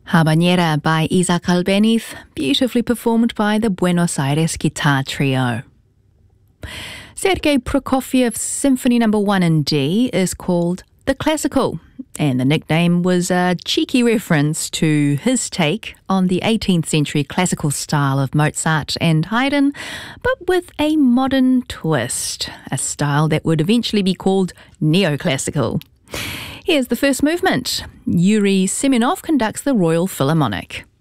Habanera by Isaac Albéniz, beautifully performed by the Buenos Aires Guitar Trio. Sergei Prokofiev's Symphony No. 1 in D is called The Classical, and the nickname was a cheeky reference to his take on the 18th century classical style of Mozart and Haydn, but with a modern twist, a style that would eventually be called neoclassical. Here's the first movement. Yuri Semenov conducts the Royal Philharmonic.